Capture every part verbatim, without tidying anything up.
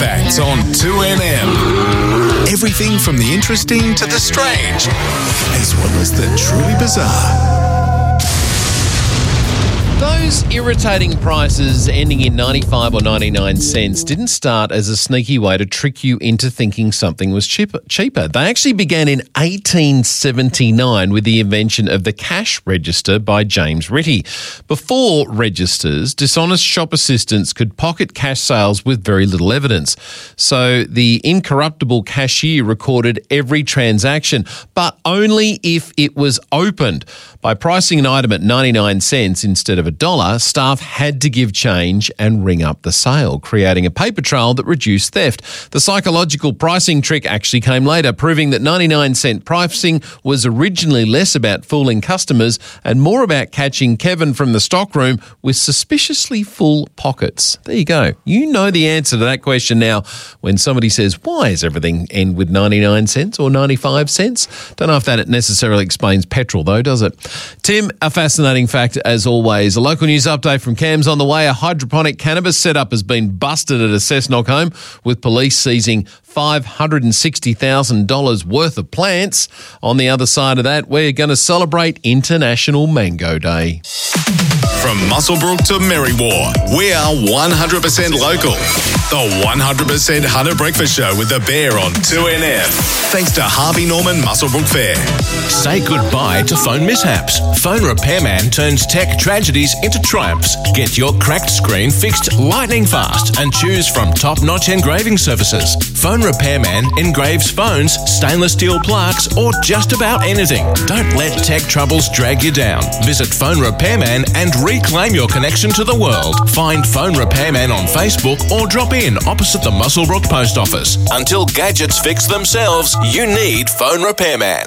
facts on two N M. Everything from the interesting to the strange, as well as the truly bizarre. Those irritating prices ending in ninety-five or ninety-nine cents didn't start as a sneaky way to trick you into thinking something was cheaper. cheaper. They actually began in eighteen seventy-nine with the invention of the cash register by James Ritty. Before registers, dishonest shop assistants could pocket cash sales with very little evidence. So the incorruptible cashier recorded every transaction, but only if it was opened. By pricing an item at ninety-nine cents instead of a dollar, staff had to give change and ring up the sale, creating a paper trail that reduced theft. The psychological pricing trick actually came later, proving that ninety-nine cent pricing was originally less about fooling customers and more about catching Kevin from the stockroom with suspiciously full pockets. There you go. You know the answer to that question now when somebody says, why does everything end with ninety-nine cents or ninety-five cents? Don't know if that necessarily explains petrol though, does it? Tim, a fascinating fact as always. A local news update from Cam's on the way. A hydroponic cannabis setup has been busted at a Cessnock home, with police seizing five hundred sixty thousand dollars worth of plants. On the other side of that, we're going to celebrate International Mango Day. From Muswellbrook to Merriwar, we are one hundred percent local. The one hundred percent Hunter Breakfast Show with the Bear on two N M. Thanks to Harvey Norman Muswellbrook Fair. Say goodbye to phone mishaps. Phone Repairman turns tech tragedies into triumphs. Get your cracked screen fixed lightning fast and choose from top-notch engraving services. Phone Repairman engraves phones, stainless steel plaques, or just about anything. Don't let tech troubles drag you down. Visit Phone Repairman and reclaim your connection to the world. Find Phone Repairman on Facebook or drop in opposite the Muswellbrook Post Office. Until gadgets fix themselves, you need Phone Repairman.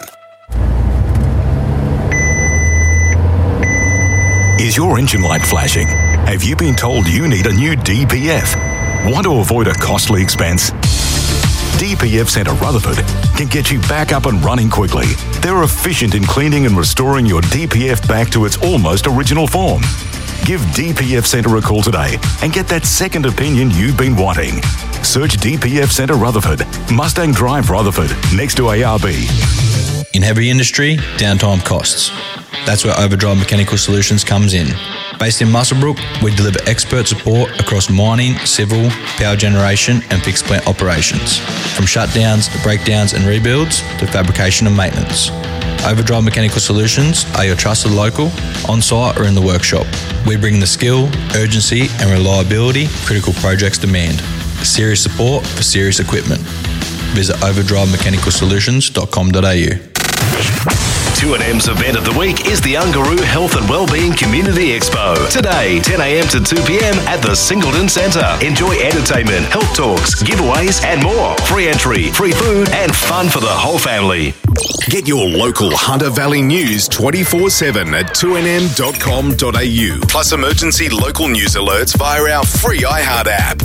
Is your engine light flashing? Have you been told you need a new D P F? Want to avoid a costly expense? D P F Centre Rutherford can get you back up and running quickly. They're efficient in cleaning and restoring your D P F back to its almost original form. Give D P F Centre a call today and get that second opinion you've been wanting. Search D P F Centre Rutherford, Mustang Drive Rutherford, next to A R B. In heavy industry, downtime costs. That's where Overdrive Mechanical Solutions comes in. Based in Muswellbrook, we deliver expert support across mining, civil, power generation and fixed plant operations. From shutdowns, breakdowns and rebuilds to fabrication and maintenance. Overdrive Mechanical Solutions are your trusted local, on-site or in the workshop. We bring the skill, urgency and reliability critical projects demand. Serious support for serious equipment. Visit overdrive mechanical solutions dot com dot a u. two N M's event of the week is the Ungaroo Health and Wellbeing Community Expo. Today, ten a.m. to two p.m. at the Singleton Centre. Enjoy entertainment, health talks, giveaways and more. Free entry, free food and fun for the whole family. Get your local Hunter Valley news twenty-four seven at two n m dot com dot a u. Plus emergency local news alerts via our free iHeart app.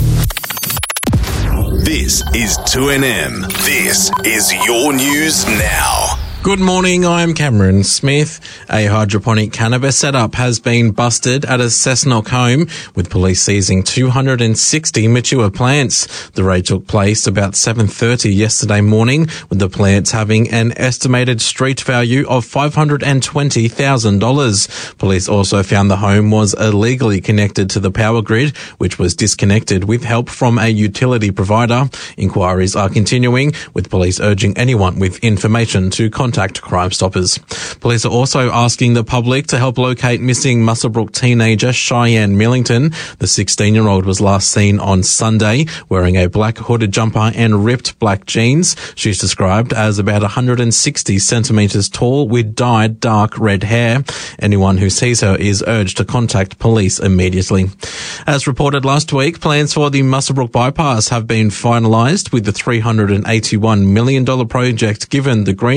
This is two N M. This is your news now. Good morning, I'm Cameron Smith. A hydroponic cannabis setup has been busted at a Cessnock home, with police seizing two hundred sixty mature plants. The raid took place about seven thirty yesterday morning, with the plants having an estimated street value of five hundred twenty thousand dollars. Police also found the home was illegally connected to the power grid, which was disconnected with help from a utility provider. Inquiries are continuing, with police urging anyone with information to contact Crime Stoppers. Police are also asking the public to help locate missing Muswellbrook teenager Cheyenne Millington. The sixteen-year-old was last seen on Sunday wearing a black hooded jumper and ripped black jeans. She's described as about one hundred sixty centimetres tall with dyed dark red hair. Anyone who sees her is urged to contact police immediately. As reported last week, plans for the Muswellbrook bypass have been finalised, with the three hundred eighty-one million dollars project given the green light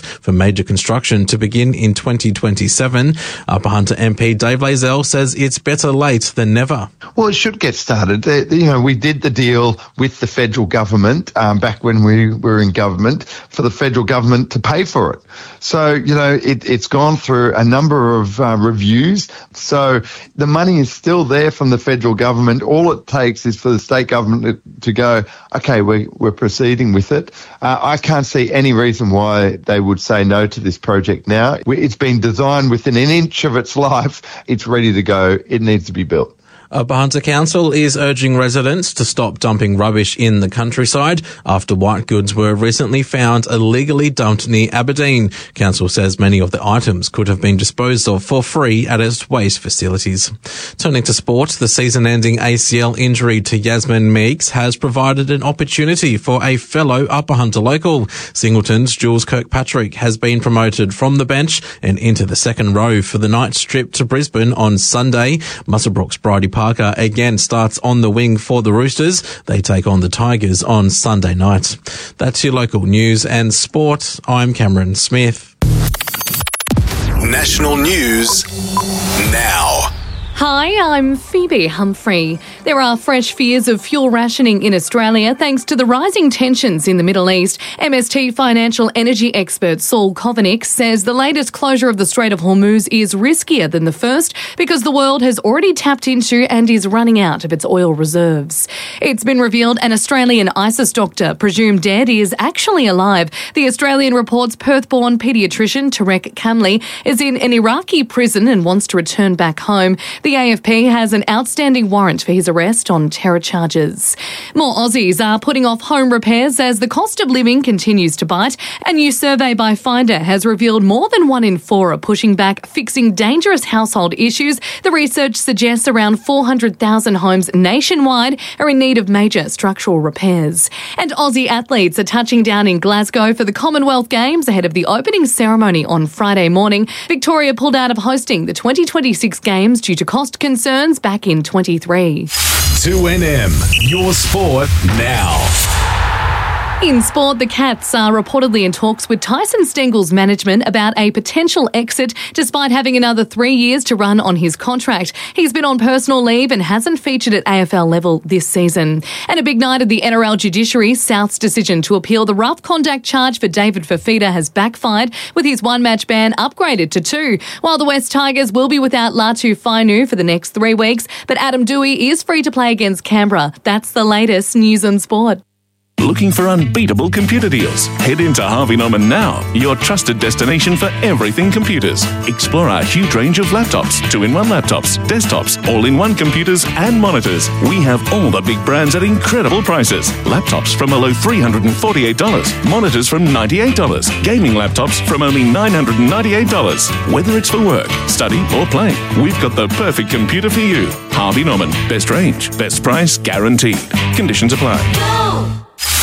for major construction to begin in twenty twenty-seven. Upper Hunter M P Dave Lazell says it's better late than never. Well, it should get started. Uh, you know, we did the deal with the federal government um, back when we were in government for the federal government to pay for it. So, you know, it, it's gone through a number of uh, reviews. So the money is still there from the federal government. All it takes is for the state government to, to go, okay, we, we're proceeding with it. Uh, I can't see any reason why they would say no to this project now. It's been designed within an inch of its life. It's ready to go. It needs to be built. Upper Hunter Council is urging residents to stop dumping rubbish in the countryside after white goods were recently found illegally dumped near Aberdeen. Council says many of the items could have been disposed of for free at its waste facilities. Turning to sport, the season-ending A C L injury to Yasmin Meeks has provided an opportunity for a fellow Upper Hunter local. Singleton's Jules Kirkpatrick has been promoted from the bench and into the second row for the night trip to Brisbane on Sunday. Muswellbrook's Bridie Parker again starts on the wing for the Roosters. They take on the Tigers on Sunday night. That's your local news and sport. I'm Cameron Smith. National news now. Hi, I'm Phoebe Humphrey. There are fresh fears of fuel rationing in Australia thanks to the rising tensions in the Middle East. M S T financial energy expert Saul Kovanic says the latest closure of the Strait of Hormuz is riskier than the first because the world has already tapped into and is running out of its oil reserves. It's been revealed an Australian ISIS doctor, presumed dead, is actually alive. The Australian reports Perth-born paediatrician Tarek Kamli is in an Iraqi prison and wants to return back home. The A F P has an outstanding warrant for his arrest on terror charges. More Aussies are putting off home repairs as the cost of living continues to bite. A new survey by Finder has revealed more than one in four are pushing back fixing dangerous household issues. The research suggests around four hundred thousand homes nationwide are in need of major structural repairs. And Aussie athletes are touching down in Glasgow for the Commonwealth Games ahead of the opening ceremony on Friday morning. Victoria pulled out of hosting the twenty twenty-six Games due to cost concerns back in twenty-three. two N M, your sport now. In sport, the Cats are reportedly in talks with Tyson Stengel's management about a potential exit despite having another three years to run on his contract. He's been on personal leave and hasn't featured at A F L level this season. And a big night of the N R L judiciary. South's decision to appeal the rough conduct charge for David Fifita has backfired, with his one-match ban upgraded to two. While the West Tigers will be without Latu Fainu for the next three weeks, but Adam Dewey is free to play against Canberra. That's the latest news on sport. Looking for unbeatable computer deals? Head into Harvey Norman now, your trusted destination for everything computers. Explore our huge range of laptops, two-in-one laptops, desktops, all-in-one computers and monitors. We have all the big brands at incredible prices. Laptops from below three hundred forty-eight dollars, monitors from ninety-eight dollars, gaming laptops from only nine hundred ninety-eight dollars. Whether it's for work, study or play, we've got the perfect computer for you. Harvey Norman, best range, best price guaranteed. Conditions apply. Go!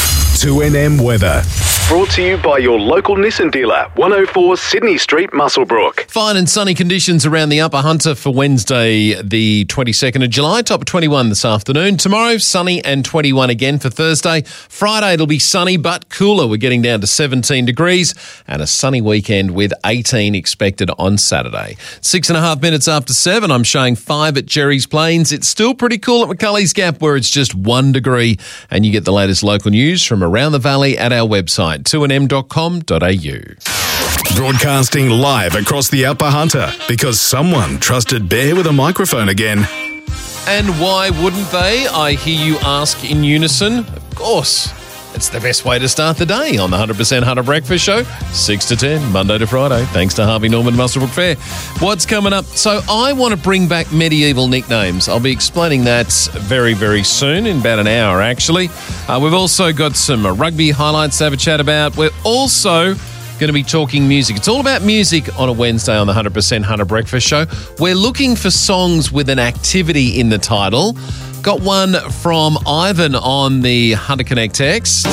two N M weather. Brought to you by your local Nissan dealer, one oh four Sydney Street, Muswellbrook. Fine and sunny conditions around the Upper Hunter for Wednesday, the twenty-second of July. Top of twenty-one this afternoon. Tomorrow, sunny and twenty-one again for Thursday. Friday, it'll be sunny but cooler. We're getting down to seventeen degrees and a sunny weekend with eighteen expected on Saturday. Six and a half minutes after seven, I'm showing five at Jerry's Plains. It's still pretty cool at McCulley's Gap where it's just one degree, and you get the latest local news from around the valley at our website, two N M dot com dot a u. Broadcasting live across the Upper Hunter because someone trusted Bear with a microphone again. And why wouldn't they? I hear you ask in unison. Of course. It's the best way to start the day on the one hundred percent Hunter Breakfast Show, six to ten, Monday to Friday, thanks to Harvey Norman Muswellbrook Fair. What's coming up? So I want to bring back medieval nicknames. I'll be explaining that very, very soon, in about an hour, actually. Uh, we've also got some uh, rugby highlights to have a chat about. We're also going to be talking music. It's all about music on a Wednesday on the one hundred percent Hunter Breakfast Show. We're looking for songs with an activity in the title. Got one from Ivan on the Hunter Connect text.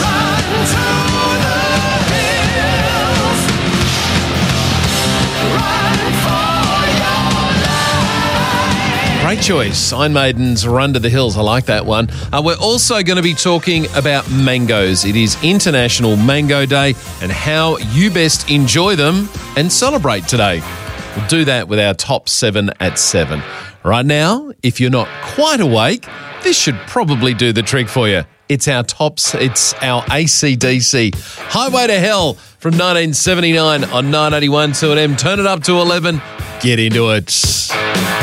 Great choice. Iron Maiden's Run to the Hills. I like that one. Uh, we're also going to be talking about mangoes. It is International Mango Day and how you best enjoy them and celebrate today. We'll do that with our top seven at seven. Right now, if you're not quite awake, this should probably do the trick for you. It's our tops. It's our A C D C. Highway to Hell from nineteen seventy-nine on nine eighty-one two N M. Turn it up to eleven. Get into it.